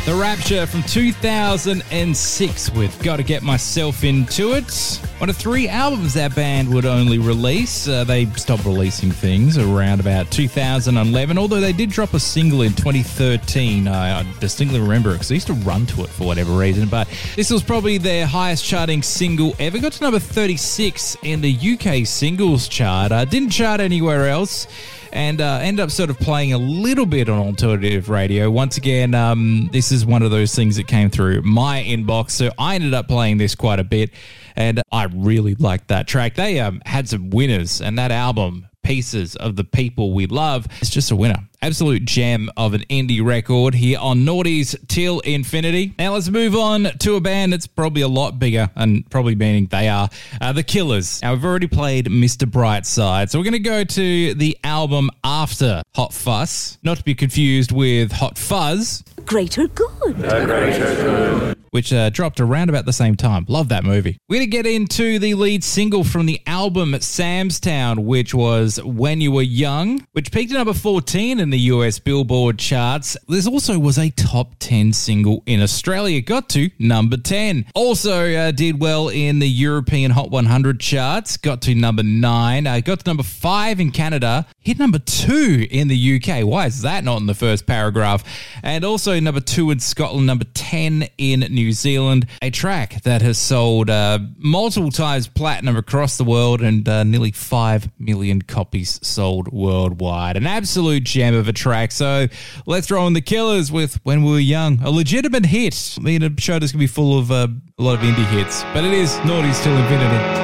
The Rapture from 2006 with Gotta Get Myself Into It. One of 3 albums that band would only release. They stopped releasing things around about 2011, although they did drop a single in 2013. I distinctly remember it because I used to run to it for whatever reason, but this was probably their highest charting single ever. Got to number 36 in the UK singles chart. Didn't chart anywhere else. And ended up sort of playing a little bit on alternative radio. Once again, this is one of those things that came through my inbox, so I ended up playing this quite a bit, and I really liked that track. They had some winners, and that album, Pieces of the People We Love, is just a winner. Absolute gem of an indie record here on Naughty's Till Infinity. Now let's move on to a band that's probably a lot bigger, and probably meaning they are The Killers. Now we've already played Mr. Brightside, so we're going to go to the album after Hot Fuss, not to be confused with Hot Fuzz. Greater Good. Greater Good. Which dropped around about the same time. Love that movie. We're going to get into the lead single from the album Sam's Town, which was When You Were Young, which peaked at number 14 in the US Billboard charts. This also was a top 10 single in Australia. Got to number 10. Also did well in the European Hot 100 charts. Got to number 9. Got to number 5 in Canada. Hit number 2 in the UK. Why is that not in the first paragraph? And also number 2 in Scotland, number 10 in New Zealand. A track that has sold multiple times platinum across the world and nearly 5 million copies sold worldwide. An absolute gem of a track. So let's throw in The Killers with When We Were Young. A legitimate hit. I mean, a show that's going to be full of a lot of indie hits, but it is Naughty's Till Infinity.